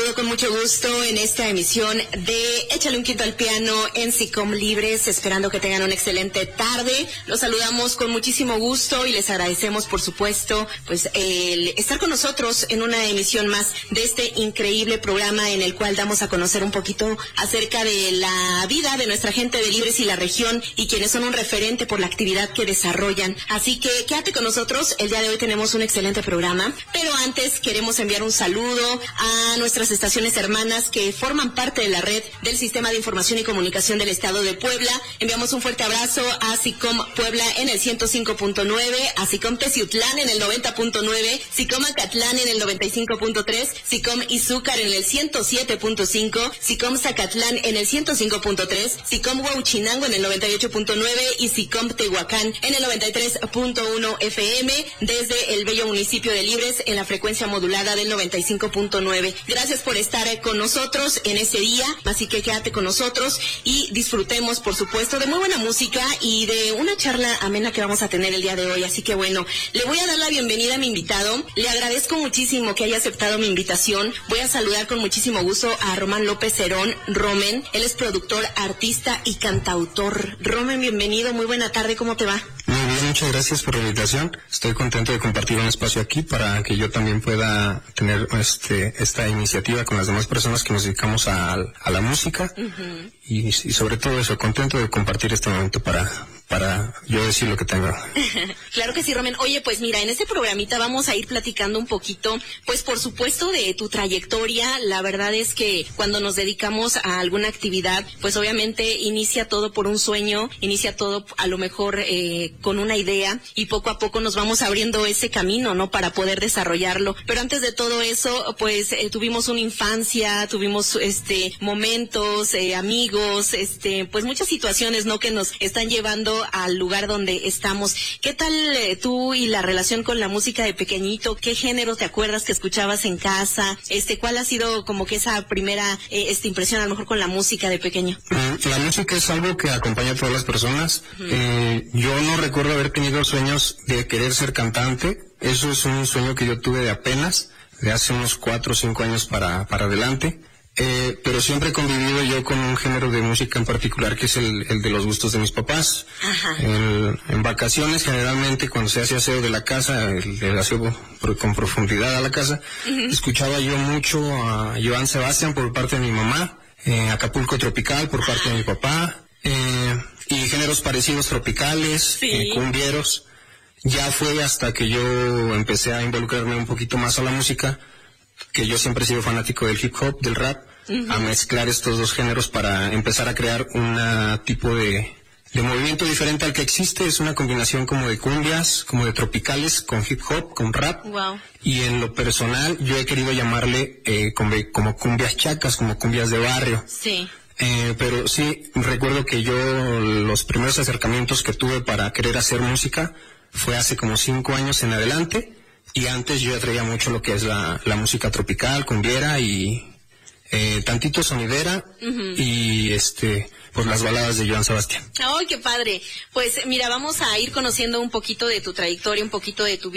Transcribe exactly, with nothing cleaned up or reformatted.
saludo con mucho gusto en esta emisión de Échale un quinto al piano en SICOM Libres, esperando que tengan una excelente tarde. Los saludamos con muchísimo gusto y les agradecemos, por supuesto, pues el estar con nosotros en una emisión más de este increíble programa en el cual damos a conocer un poquito acerca de la vida de nuestra gente de Libres y la región y quienes son un referente por la actividad que desarrollan. Así que quédate con nosotros, el día de hoy tenemos un excelente programa, pero antes queremos enviar un saludo a nuestras estaciones hermanas que forman parte de la red del Sistema de Información y Comunicación del Estado de Puebla. Enviamos un fuerte abrazo a SICOM Puebla en el ciento cinco punto nueve, a SICOM Teciutlán en el noventa punto nueve, SICOM Acatlán en el noventa y cinco punto tres, SICOM Izúcar en el ciento siete punto cinco, SICOM Zacatlán en el ciento cinco punto tres, SICOM Huauchinango en el noventa y ocho punto nueve y SICOM Tehuacán en el noventa y tres punto uno F M desde el bello municipio de Libres en la frecuencia modulada del noventa y cinco punto nueve. Gracias por estar con nosotros en este día, así que quédate con nosotros y disfrutemos, por supuesto, de muy buena música y de una charla amena que vamos a tener el día de hoy. Así que bueno, le voy a dar la bienvenida a mi invitado. Le agradezco muchísimo que haya aceptado mi invitación. Voy a saludar con muchísimo gusto a Román López Herón. Romen, él es productor, artista y cantautor. Romen, bienvenido, muy buena tarde, ¿cómo te va? Muy bien, muchas gracias por la invitación. Estoy contento de compartir un espacio aquí para que yo también pueda tener este esta iniciativa con las demás personas que nos dedicamos a, a la música. Uh-huh. y, y sobre todo eso, contento de compartir este momento para para yo decir lo que tengo. Claro que sí, Romen. Oye, pues mira, en este programita vamos a ir platicando un poquito, pues por supuesto de tu trayectoria. La verdad es que cuando nos dedicamos a alguna actividad, pues obviamente inicia todo por un sueño, inicia todo a lo mejor eh, con una idea y poco a poco nos vamos abriendo ese camino, ¿no? Para poder desarrollarlo. Pero antes de todo eso, pues eh, tuvimos una infancia, tuvimos este momentos, eh, amigos, este, pues muchas situaciones, ¿no? Que nos están llevando al lugar donde estamos. ¿Qué tal eh, tú y la relación con la música de pequeñito? ¿Qué género te acuerdas que escuchabas en casa? Este, ¿cuál ha sido como que esa primera eh, esta impresión a lo mejor con la música de pequeño? La música es algo que acompaña a todas las personas. Uh-huh. Eh, yo no recuerdo haber tenido sueños de querer ser cantante. Eso es un sueño que yo tuve de apenas, de hace unos cuatro o cinco años para, para adelante. Eh, pero siempre he convivido yo con un género de música en particular que es el, el de los gustos de mis papás. Ajá. En, en vacaciones, generalmente cuando se hace aseo de la casa, el, el aseo por, con profundidad a la casa, uh-huh. escuchaba yo mucho a Joan Sebastián por parte de mi mamá, eh, Acapulco Tropical por parte de mi papá, eh, y géneros parecidos tropicales, sí. eh, cumbieros. Ya fue hasta que yo empecé a involucrarme un poquito más a la música, que yo siempre he sido fanático del hip hop, del rap, uh-huh. a mezclar estos dos géneros para empezar a crear un tipo de, de movimiento diferente al que existe. Es una combinación como de cumbias, como de tropicales, con hip hop, con rap. Wow. Y en lo personal yo he querido llamarle eh, como, como cumbias chacas, como cumbias de barrio. Sí. Eh, pero sí, recuerdo que yo los primeros acercamientos que tuve para querer hacer música fue hace como cinco años en adelante. Y antes yo traía mucho lo que es la, la música tropical, cumbiera y eh, tantito sonidera, uh-huh. y este pues las baladas de Joan Sebastián. ¡Ay, qué padre! Pues mira, vamos a ir conociendo un poquito de tu trayectoria, un poquito de tu vida.